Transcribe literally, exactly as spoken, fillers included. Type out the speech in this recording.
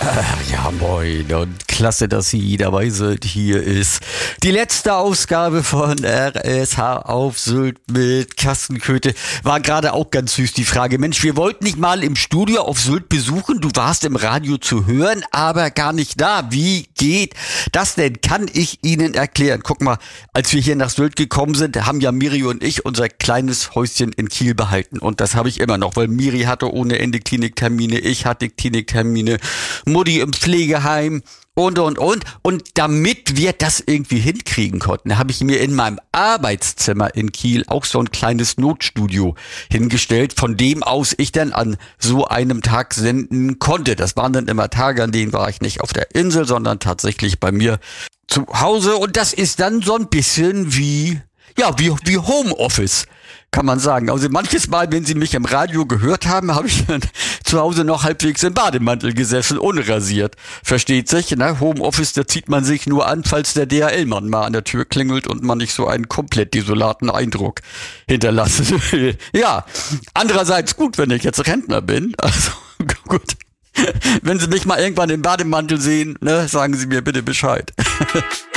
Ach ja, moin und klasse, dass Sie dabei sind. Hier ist die letzte Ausgabe von R S H auf Sylt mit Carsten Köthe. War gerade auch ganz süß die Frage. Mensch, wir wollten dich mal im Studio auf Sylt besuchen. Du warst im Radio zu hören, aber gar nicht da. Wie geht das denn? Kann ich Ihnen erklären. Guck mal, als wir hier nach Sylt gekommen sind, haben ja Miri und ich unser kleines Häuschen in Kiel behalten. Und das habe ich immer noch, weil Miri hatte ohne Ende Kliniktermine, ich hatte Kliniktermine, Mutti im Pflegeheim und, und, und. Und damit wir das irgendwie hinkriegen konnten, habe ich mir in meinem Arbeitszimmer in Kiel auch so ein kleines Notstudio hingestellt, von dem aus ich dann an so einem Tag senden konnte. Das waren dann immer Tage, an denen war ich nicht auf der Insel, sondern tatsächlich bei mir zu Hause. Und das ist dann so ein bisschen wie, ja, wie, wie Homeoffice, kann man sagen. Also manches Mal, wenn Sie mich im Radio gehört haben, habe ich dann zu Hause noch halbwegs im Bademantel gesessen, unrasiert. Versteht sich, ne? Homeoffice, da zieht man sich nur an, falls der D H L-Mann mal an der Tür klingelt und man nicht so einen komplett desolaten Eindruck hinterlassen will. Ja, andererseits gut, wenn ich jetzt Rentner bin. Also gut. Wenn Sie mich mal irgendwann im Bademantel sehen, ne, sagen Sie mir bitte Bescheid.